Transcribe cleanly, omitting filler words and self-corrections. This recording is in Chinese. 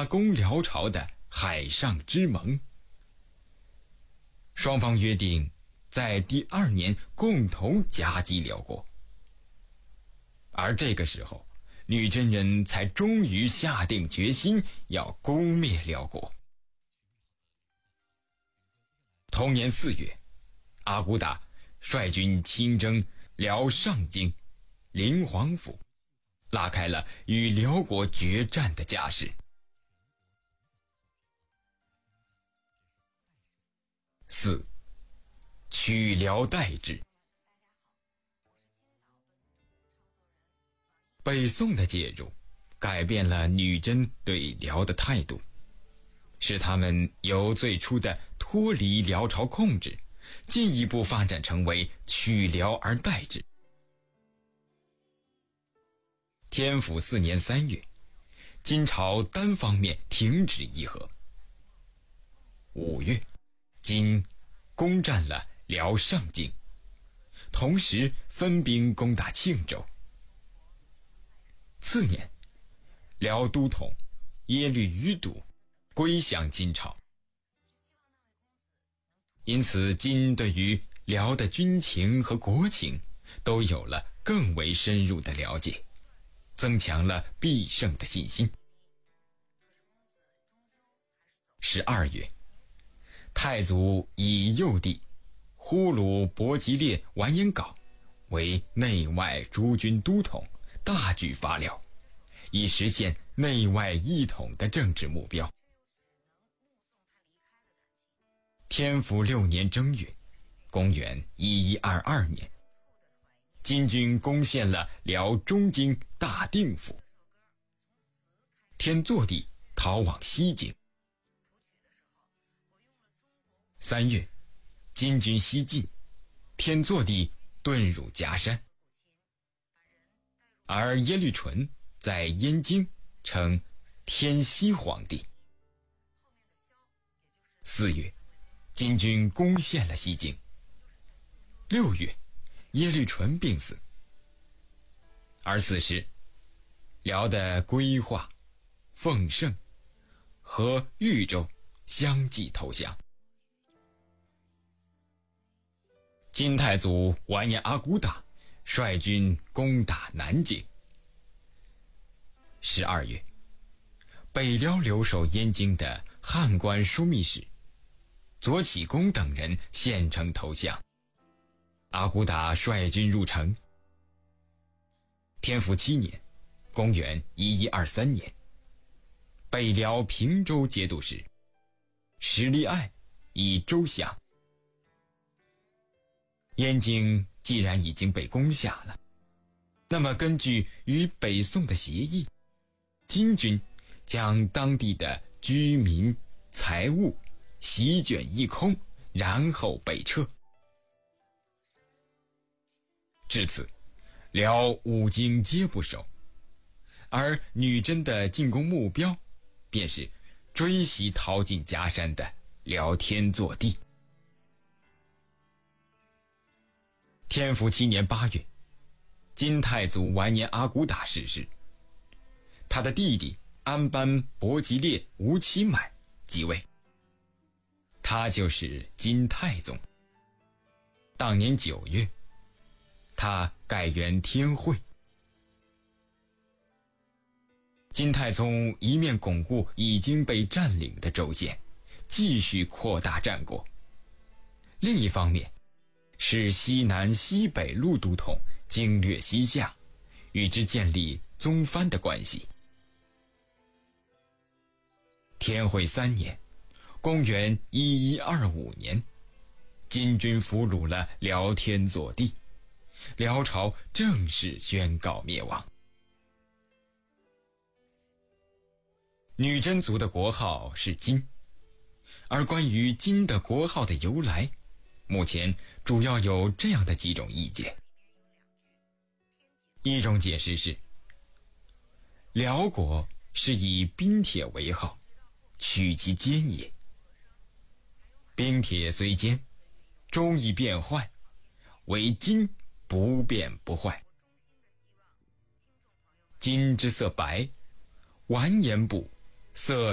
加攻辽朝的海上之盟。双方约定在第2年共同夹击辽国。而这个时候，女真人才终于下定决心要攻灭辽国。同年4月，阿骨打率军亲征辽上京、灵皇府，拉开了与辽国决战的架势。4. 取辽代之。北宋的介入改变了女真对辽的态度，使他们由最初的脱离辽朝控制，进一步发展成为取辽而代之。天福4年3月，金朝单方面停止议和。5月，金攻占了辽上京，同时分兵攻打庆州。次年，辽都统耶律余睹归降金朝，因此金对于辽的军情和国情都有了更为深入的了解，增强了必胜的信心。12月，太祖以幼帝呼鲁伯吉列完颜杲为内外诸军都统，大举伐辽，以实现内外一统的政治目标。天福6年正月，公元1122年，金军攻陷了辽中京大定府，天祚帝逃往西京。3月，金军西进，天祚帝遁入夹山，而耶律纯在燕京称天西皇帝。4月，金军攻陷了西京。6月，耶律纯病死。而此时，辽的归化、奉圣和豫州相继投降。金太祖完颜阿骨打率军攻打南京。12月，北辽留守燕京的汉官枢密使左起公等人献城投降，阿骨打率军入城。天福7年，公元1123年，北辽平州节度使石利爱以州降。燕京既然已经被攻下了，那么根据与北宋的协议，金军将当地的居民、财物席卷一空，然后北撤。至此，辽5京皆不守，而女真的进攻目标便是追袭逃进夹山的辽天祚帝。天福7年8月，金太祖完颜阿骨打逝世，他的弟弟安班伯吉列吴乞买即位，他就是金太宗。当年9月，他改元天惠。金太宗一面巩固已经被占领的州县，继续扩大战果，另一方面使西南西北路都统经略西夏，与之建立宗藩的关系。天惠3年，公元1125年，金军俘虏了辽天祚帝，辽朝正式宣告灭亡。女真族的国号是金，而关于金的国号的由来，目前主要有这样的几种意见。一种解释是，辽国是以冰铁为号，取其坚也。冰铁虽坚，终易变坏，唯金不变不坏。金之色白，完颜部色